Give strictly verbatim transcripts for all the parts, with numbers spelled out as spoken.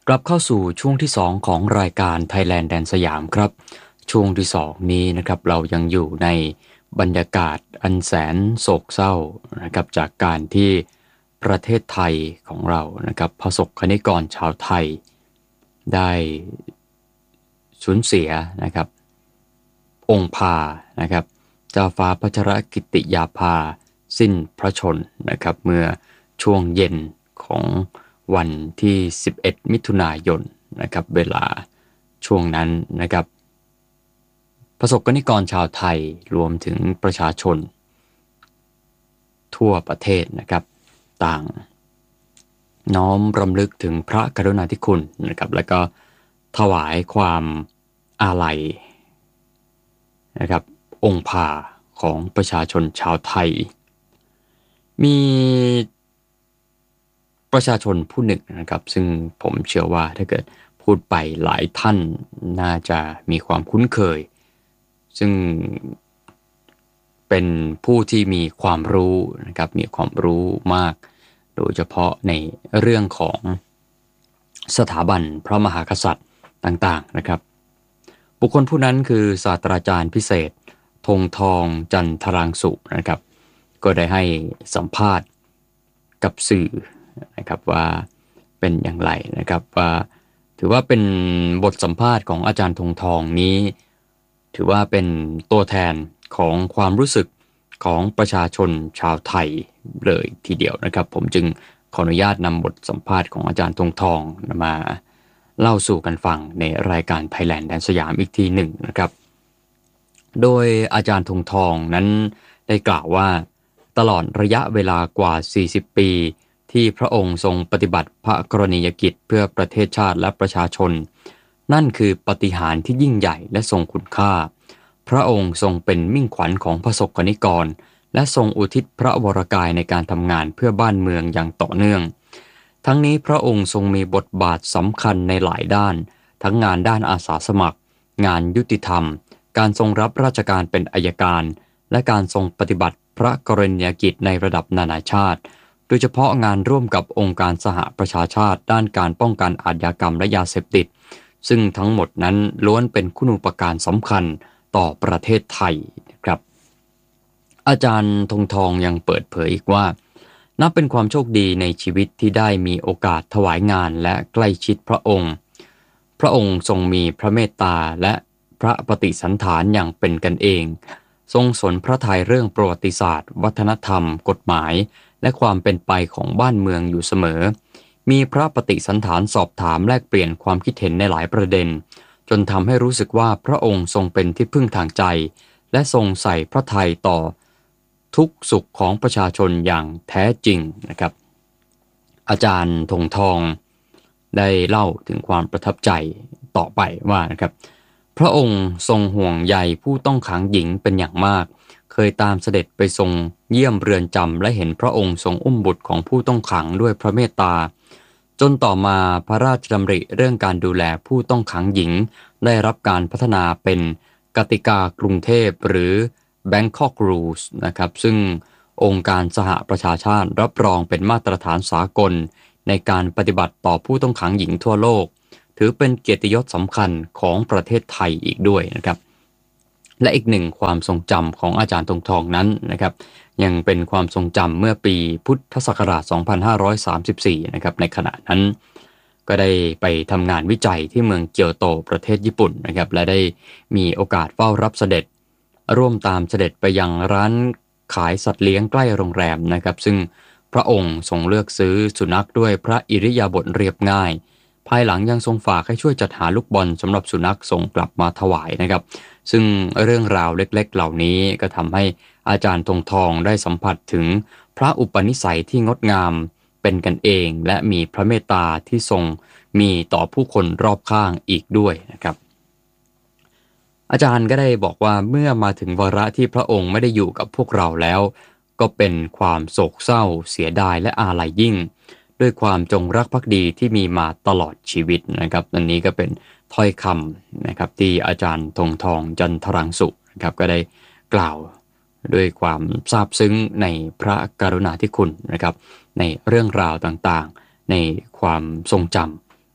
กลับเข้าสู่ช่วงที่สองของรายการ Thailand แดนสยามครับช่วงที่สองนี้นะครับเรายังอยู่ในบรรยากาศอันแสนโศกเศร้านะครับจากการที่ประเทศไทยของเรานะครับประสบกนิกรชาวไทยได้สูญเสียนะครับองค์พานะครับเจ้าฟ้าพัชรกิติยาภาสิ้นพระชนม์นะครับเมื่อช่วงเย็นของวันที่สิบเอ็ดมิถุนายนนะครับเวลาช่วงนั้นนะครับประสบกนิกรชาวไทยรวมถึงประชาชนทั่วประเทศนะครับต่างน้อมรำลึกถึงพระกรุณาธิคุณนะครับแล้วก็ถวายความอาลัยนะครับองค์พาของประชาชนชาวไทยมีประชาชนผู้หนึ่งนะครับซึ่งผมเชื่อว่าถ้าเกิดพูดไปหลายท่านน่าจะมีความคุ้นเคยซึ่งเป็นผู้ที่มีความรู้นะครับมีความรู้มากโดยเฉพาะในเรื่องของสถาบันพระมหากษัตริย์ต่างๆนะครับบุคคลผู้นั้นคือศาสตราจารย์พิเศษธงทองจันทรางสุนะครับก็ได้ให้สัมภาษณ์กับสื่อนะครับว่าเป็นอย่างไรนะครับว่าถือว่าเป็นบทสัมภาษณ์ของอาจารย์ธงทองนี้ถือว่าเป็นตัวแทนของความรู้สึกของประชาชนชาวไทยเลยทีเดียวนะครับผมจึงขออนุญาตนำบทสัมภาษณ์ของอาจารย์ธงทองมาเล่าสู่กันฟังในรายการ Thailand แดนสยามอีกทีหนึ่งนะครับโดยอาจารย์ธงทองนั้นได้กล่าวว่าตลอดระยะเวลากว่าสี่สิบปีที่พระองค์ทรงปฏิบัติพระกรณียกิจเพื่อประเทศชาติและประชาชนนั่นคือปาฏิหาริย์ที่ยิ่งใหญ่และทรงคุณค่าพระองค์ทรงเป็นมิ่งขวัญของประสบกนิกรและทรงอุทิศพระวรกายในการทำงานเพื่อบ้านเมืองอย่างต่อเนื่องทั้งนี้พระองค์ทรงมีบทบาทสำคัญในหลายด้านทั้งงานด้านอาสาสมัครงานยุติธรรมการทรงรับราชการเป็นอัยการและการทรงปฏิบัติพระกรณียกิจในระดับนานาชาติโดยเฉพาะงานร่วมกับองค์การสหประชาชาติด้านการป้องกันอาชญากรรมและยาเสพติดซึ่งทั้งหมดนั้นล้วนเป็นคุณูปการสำคัญต่อประเทศไทยนะครับอาจารย์ธงทองยังเปิดเผยอีกว่านับเป็นความโชคดีในชีวิตที่ได้มีโอกาสถวายงานและใกล้ชิดพระองค์พระองค์ทรงมีพระเมตตาและพระปฏิสันถานอย่างเป็นกันเองทรงสนพระทัยเรื่องประวัติศาสตร์วัฒนธรรมกฎหมายและความเป็นไปของบ้านเมืองอยู่เสมอมีพระปฏิสันถานสอบถามแลกเปลี่ยนความคิดเห็นในหลายประเด็นจนทำให้รู้สึกว่าพระองค์ทรงเป็นที่พึ่งทางใจและทรงใส่พระทัยต่อทุกสุขของประชาชนอย่างแท้จริงนะครับอาจารย์ธงทองได้เล่าถึงความประทับใจต่อไปว่านะครับพระองค์ทรงห่วงใยผู้ต้องขังหญิงเป็นอย่างมากเคยตามเสด็จไปทรงเยี่ยมเรือนจำและเห็นพระองค์ทรงอุ้มบุตรของผู้ต้องขังด้วยพระเมตตาจนต่อมาพระราชดำริเรื่องการดูแลผู้ต้องขังหญิงได้รับการพัฒนาเป็นกติกากรุงเทพหรือ Bangkok Rules นะครับซึ่งองค์การสหประชาชาติรับรองเป็นมาตรฐานสากลในการปฏิบัติต่อผู้ต้องขังหญิงทั่วโลกถือเป็นเกียรติยศสำคัญของประเทศไทยอีกด้วยนะครับและอีกหนึ่งความทรงจำของอาจารย์ธงทองนั้นนะครับยังเป็นความทรงจำเมื่อปีพุทธศักราชสองพันห้าร้อยสามสิบสี่นะครับในขณะนั้นก็ได้ไปทำงานวิจัยที่เมืองเกียวโตประเทศญี่ปุ่นนะครับและได้มีโอกาสเฝ้ารับเสด็จร่วมตามเสด็จไปยังร้านขายสัตว์เลี้ยงใกล้โรงแรมนะครับซึ่งพระองค์ทรงเลือกซื้อสุนัขด้วยพระอิริยาบถเรียบง่ายภายหลังยังทรงฝากให้ช่วยจัดหาลูกบอลสำหรับสุนัขส่งกลับมาถวายนะครับซึ่งเรื่องราวเล็กๆเหล่านี้ก็ทำให้อาจารย์ธงทองได้สัมผัสถึงพระอุปนิสัยที่งดงามเป็นกันเองและมีพระเมตตาที่ทรงมีต่อผู้คนรอบข้างอีกด้วยนะครับอาจารย์ก็ได้บอกว่าเมื่อมาถึงวาระที่พระองค์ไม่ได้อยู่กับพวกเราแล้วก็เป็นความโศกเศร้าเสียดายและอาลัยยิ่งด้วยความจงรักภักดีที่มีมาตลอดชีวิตนะครับอันนี้ก็เป็นถ้อยคำนะครับที่อาจารย์ธงทองจันทรังสุนะครับก็ได้กล่าวด้วยความซาบซึ้งในพระกรุณาธิคุณนะครับในเรื่องราวต่างๆในความทรงจ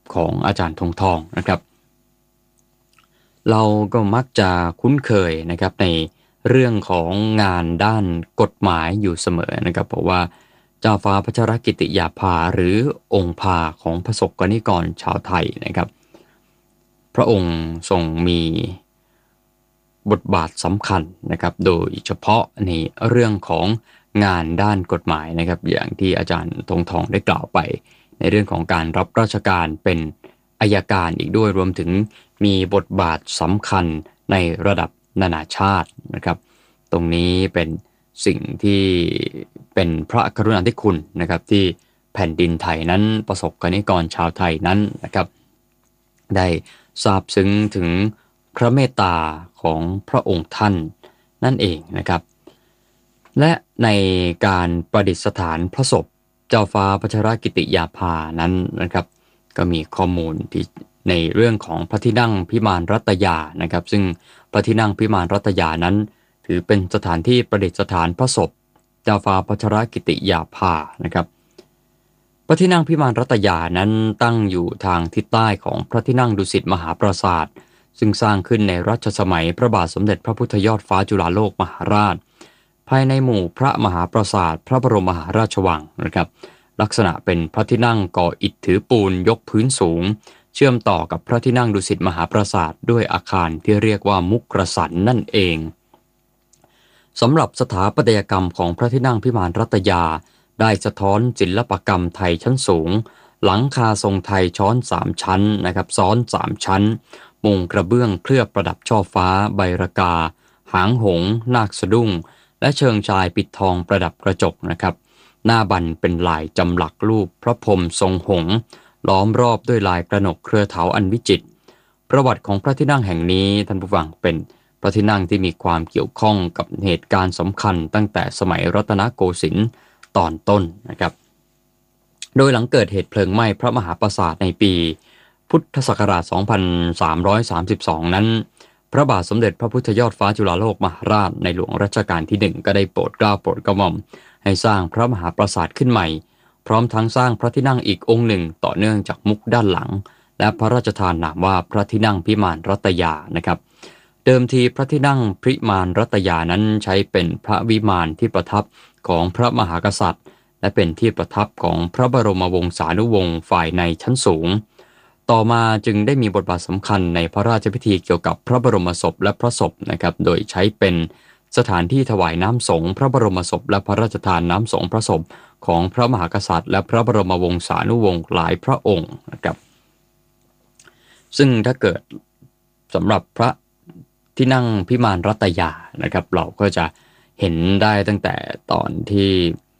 ของอาจารย์ธงทองนะครับเราก็มักจะคุ้นเคยนะครับในเรื่องของงานด้านกฎหมายอยู่เสมอนะครับเพราะว่าเจ้าฟ้าพัชรกิติยาภาหรือองค์พาของพระสกนิกรชาวไทยนะครับพระองค์ทรงมีบทบาทสำคัญนะครับโดยเฉพาะในเรื่องของงานด้านกฎหมายนะครับอย่างที่อาจารย์ธงทองได้กล่าวไปในเรื่องของการรับราชการเป็นอัยการอีกด้วยรวมถึงมีบทบาทสำคัญในระดับนานาชาตินะครับตรงนี้เป็นสิ่งที่เป็นพระกรุณาธิคุณนะครับที่แผ่นดินไทยนั้นประสบกนิกรชาวไทยนั้นนะครับได้ทราบซึ้งถึงพระเมตตาของพระองค์ท่านนั่นเองนะครับและในการประดิษฐานพระศพเจ้าฟ้าพัชรกิติยาภานั้นนะครับก็มีข้อมูลที่ในเรื่องของพระที่นั่งพิมานรัตยานะครับซึ่งพระที่นั่งพิมานรัตยานั้นถือเป็นสถานที่ประดิษฐานพระศพเจ้าฟ้าพัชรกิติยาภานะครับพระที่นั่งพิมานรัตยานั้นตั้งอยู่ทางทิศใต้ของพระที่นั่งดุสิตมหาปราสาทซึ่งสร้างขึ้นในรัชสมัยพระบาทสมเด็จพระพุทธยอดฟ้าจุฬาโลกมหาราชภายในหมู่พระมหาปราสาทพระบรมมหาราชวังนะครับลักษณะเป็นพระที่นั่งก่ออิฐถือปูนยกพื้นสูงเชื่อมต่อกับพระที่นั่งดุสิตมหาปราสาทด้วยอาคารที่เรียกว่ามุกระสันนั่นเองสำหรับสถาปัตยกรรมของพระที่นั่งพิมานรัตยาได้สะท้อนศิลปกรรมไทยชั้นสูงหลังคาทรงไทยช้อนสามชั้นนะครับซ้อนสามชั้นมุงกระเบื้องเคลือบประดับช่อฟ้าใบระกาหางหงส์นาคสะดุ้งและเชิงชายปิดทองประดับกระจกนะครับหน้าบันเป็นลายจำหลักรูปพระพรหมทรงหงส์ล้อมรอบด้วยลายกระหนกเครือเถาอันวิจิตรประวัติของพระที่นั่งแห่งนี้ท่านผู้ฟังเป็นพระที่นั่งที่มีความเกี่ยวข้องกับเหตุการณ์สำคัญตั้งแต่สมัยรัตนโกสินทร์ตอนต้นนะครับโดยหลังเกิดเหตุเพลิงไหม้พระมหาปราสาทในปีพุทธศักราช สองพันสามร้อยสามสิบสอง นั้นพระบาทสมเด็จพระพุทธยอดฟ้าจุฬาโลกมหาราชในหลวงรัชกาลที่หนึ่งก็ได้โปรดเกล้าโปรดกระหม่อมให้สร้างพระมหาปราสาทขึ้นใหม่พร้อมทั้งสร้างพระที่นั่งอีกองค์หนึ่งต่อเนื่องจากมุกด้านหลังและพระราชทานนามว่าพระที่นั่งพิมานรัตยานะครับเดิมทีพระที่นั่งพิมานรัตยานั้นใช้เป็นพระวิมานที่ประทับของพระมหากษัตริย์และเป็นที่ประทับของพระบรมวงศานุวงศ์ฝ่ายในชั้นสูงต่อมาจึงได้มีบทบาทสำคัญในพระราชพิธีเกี่ยวกับพระบรมศพและพระศพนะครับโดยใช้เป็นสถานที่ถวายน้ำสงฆ์พระบรมศพและพระราชทานน้ำสงฆ์พระศพของพระมหากษัตริย์และพระบรมวงศานุวงศ์หลายพระองค์นะครับซึ่งถ้าเกิดสำหรับพระที่นั่งพิมานรัตยานะครับเราก็จะเห็นได้ตั้งแต่ตอนที่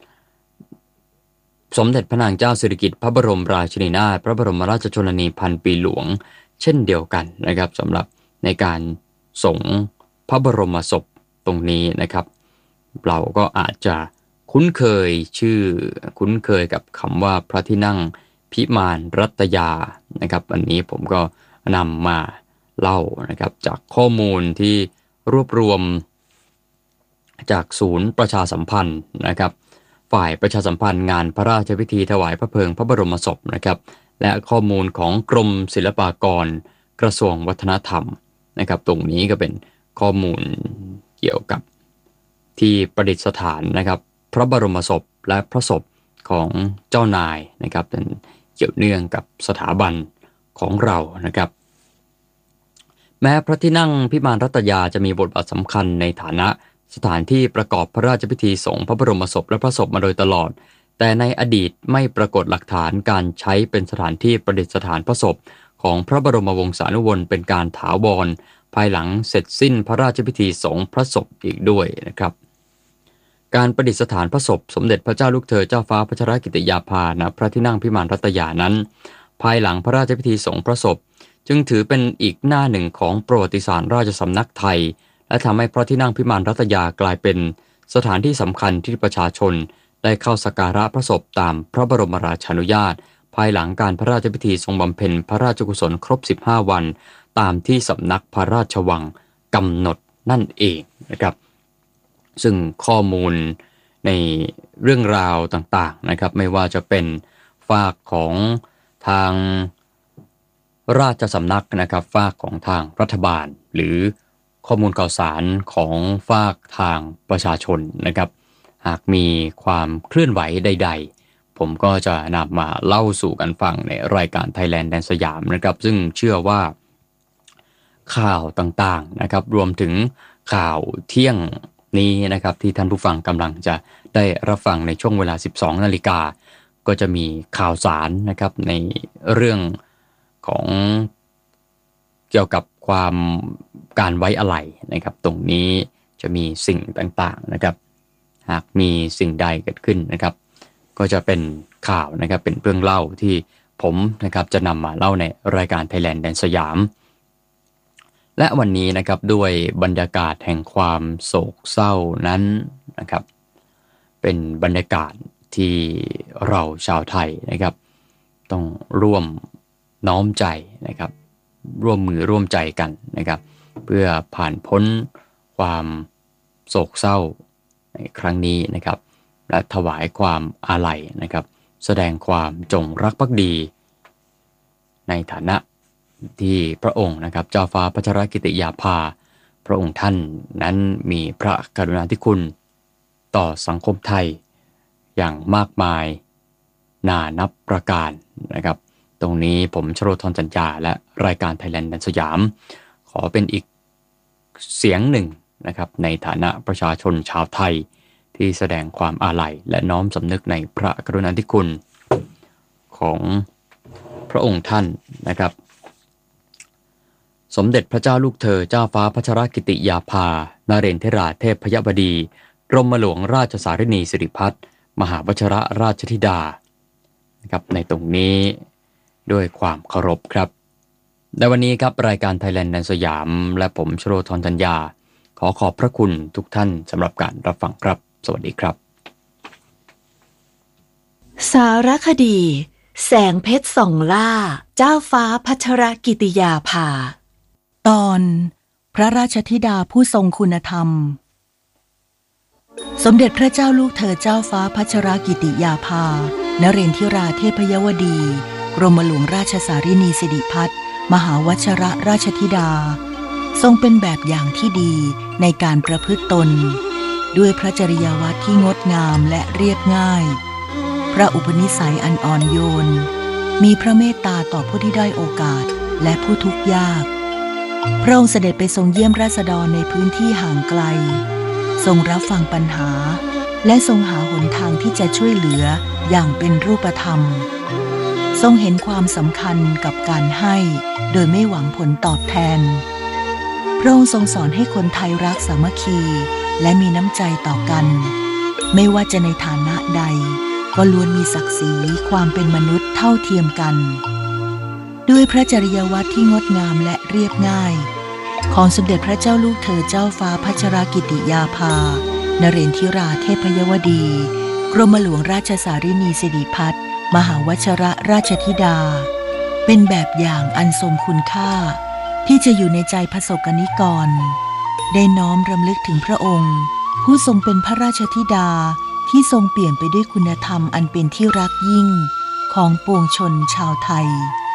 สมเด็จพระนางเจ้าสิริกิติ์พระบรมราชินีนาถพระบรมราชชนนีพันปีหลวงเช่นเดียวกันนะครับสำหรับในการส่งพระบรมศพตรงนี้นะครับเราก็อาจจะคุ้นเคยชื่อคุ้นเคยกับคำว่าพระที่นั่งพิมานรัตยานะครับอันนี้ผมก็นำมาเล่านะครับจากข้อมูลที่รวบรวมจากศูนย์ประชาสัมพันธ์นะครับฝ่ายประชาสัมพันธ์งานพระราชพิธีถวายพระเพลิงพระบรมศพนะครับและข้อมูลของกรมศิลปากรกระทรวงวัฒนธรรมนะครับตรงนี้ก็เป็นข้อมูลเกี่ยวกับที่ประดิษฐานนะครับพระบรมศพและพระศพของเจ้านายนะครับเป็นเกี่ยวเนื่องกับสถาบันของเรานะครับแม้พระที่นั่งพิมานรัตยาจะมีบทบาทสำคัญในฐานะสถานที่ประกอบพระราชพิธีสงฆ์พระบรมศพและพระศพมาโดยตลอดแต่ในอดีตไม่ปรากฏหลักฐานการใช้เป็นสถานที่ประดิษฐานพระศพของพระบรมวงศานุวงศ์เป็นการถาวรภายหลังเสร็จสิ้นพระราชพิธีสงฆ์พระศพอีกด้วยนะครับการประดิษฐานพระศพสมเด็จพระเจ้าลูกเธอเจ้าฟ้าพัชรกิติยาภาณพระที่นั่งพิมานรัตยานั้นภายหลังพระราชพิธีสงฆ์พระศพจึงถือเป็นอีกหน้าหนึ่งของประวัติศาสตร์ราชสำนักไทยและทำให้พระที่นั่งพิมานรัตยากลายเป็นสถานที่สำคัญที่ประชาชนได้เข้าสักการะพระศพตามพระบรมราชานุญาตภายหลังการพระราชพิธีทรงบำเพ็ญพระราชกุศลครบสิบห้าวันตามที่สำนักพระราชวังกำหนดนั่นเองนะครับซึ่งข้อมูลในเรื่องราวต่างๆนะครับไม่ว่าจะเป็นฝากของทางราชสำนักนะครับฝากของทางรัฐบาลหรือข้อมูลข่าวสารของฝากทางประชาชนนะครับหากมีความเคลื่อนไหวใดๆผมก็จะนำมาเล่าสู่กันฟังในรายการ Thailand แดนสยามนะครับซึ่งเชื่อว่าข่าวต่างๆนะครับรวมถึงข่าวเที่ยงนี้นะครับที่ท่านผู้ฟังกำลังจะได้รับฟังในช่วงเวลา สิบสองนาฬิกาก็จะมีข่าวสารนะครับในเรื่องของเกี่ยวกับความการไว้อาลัยนะครับตรงนี้จะมีสิ่งต่างๆนะครับหากมีสิ่งใดเกิดขึ้นนะครับก็จะเป็นข่าวนะครับเป็นเรื่องเล่าที่ผมนะครับจะนำมาเล่าในรายการ Thailand แดนสยามและวันนี้นะครับด้วยบรรยากาศแห่งความโศกเศร้านั้นนะครับเป็นบรรยากาศที่เราชาวไทยนะครับต้องร่วมน้อมใจนะครับร่วมมือร่วมใจกันนะครับเพื่อผ่านพ้นความโศกเศร้าในครั้งนี้นะครับและถวายความอาลัยนะครับแสดงความจงรักภักดีในฐานะที่พระองค์นะครับเจ้าฟ้าพัชรกิติยาภาพระองค์ท่านนั้นมีพระกรุณาธิคุณต่อสังคมไทยอย่างมากมายนานับประการนะครับตรงนี้ผมชโรธรจันจาและรายการ Thailand แดนสยามขอเป็นอีกเสียงหนึ่งนะครับในฐานะประชาชนชาวไทยที่แสดงความอาลัยและน้อมสำนึกในพระกรุณาธิคุณของพระองค์ท่านนะครับสมเด็จพระเจ้าลูกเธอเจ้าฟ้าพัชรกิติยาภานเรนทราเทพยบดีกรมหลวงราชสารินีสิริพัฒน์มหาวชรราชธิดานะครับในตรงนี้ด้วยความเคารพครับในวันนี้ครับรายการ Thailand แดนสยามและผมชโรธรจันยาขอขอบพระคุณทุกท่านสำหรับการรับฟังครับสวัสดีครับสารคดีแสงเพชรส่องล่าเจ้าฟ้าพัชรกิติยาภาตอนพระราชธิดาผู้ทรงคุณธรรมสมเด็จพระเจ้าลูกเธอเจ้าฟ้าพัชรกิติยาภานเรนทิราเทพยวดีกรมหลวงราชสารินีสิริพัฒน์มหาวชรราชธิดาทรงเป็นแบบอย่างที่ดีในการประพฤติตนด้วยพระจริยวัตรที่งดงามและเรียบง่ายพระอุปนิสัยอันอ่อนโยนมีพระเมตตาต่อผู้ที่ด้อยโอกาสและผู้ทุกข์ยากพระองค์เสด็จไปทรงเยี่ยมราษฎรในพื้นที่ห่างไกลทรงรับฟังปัญหาและทรงหาหนทางที่จะช่วยเหลืออย่างเป็นรูปธรรมทรงเห็นความสำคัญกับการให้โดยไม่หวังผลตอบแทนพระองค์ทรงสอนให้คนไทยรักสามัคคีและมีน้ำใจต่อกันไม่ว่าจะในฐานะใดก็ล้วนมีศักดิ์ศรีความเป็นมนุษย์เท่าเทียมกันด้วยพระจริยวัตรที่งดงามและเรียบง่ายของสมเด็จพระเจ้าลูกเธอเจ้าฟ้าพัชรกิติยาภานเรนทิราเทพยวดีกรมหลวงราชสารินีสิริพัฒน์มหาวชรราชธิดาเป็นแบบอย่างอันทรงคุณค่าที่จะอยู่ในใจประสบกนิกรได้น้อมรำลึกถึงพระองค์ผู้ทรงเป็นพระราชธิดาที่ทรงเปี่ยมไปด้วยคุณธรรมอันเป็นที่รักยิ่งของปวงชนชาวไทย